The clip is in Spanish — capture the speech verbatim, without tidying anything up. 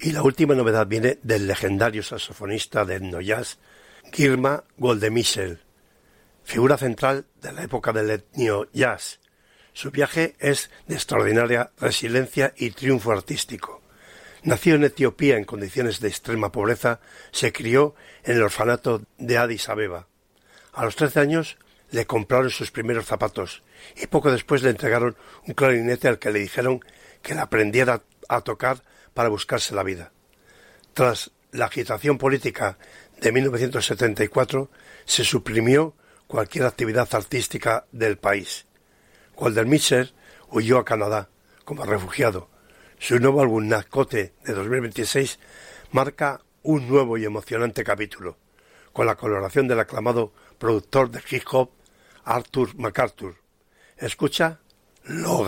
Y la última novedad viene del legendario saxofonista de etno jazz, Girma Goldemischel, figura central de la época del etno jazz. Su viaje es de extraordinaria resiliencia y triunfo artístico. Nacido en Etiopía en condiciones de extrema pobreza, se crió en el orfanato de Addis Abeba. A los trece años le compraron sus primeros zapatos y poco después le entregaron un clarinete al que le dijeron que le aprendiera a tocar para buscarse la vida. Tras la agitación política de mil novecientos setenta y cuatro, se suprimió cualquier actividad artística del país. Goldemischel huyó a Canadá como refugiado. Su nuevo álbum Narcote de dos mil veintiséis marca un nuevo y emocionante capítulo, con la colaboración del aclamado productor de hip hop Arthur MacArthur. Escucha Logan.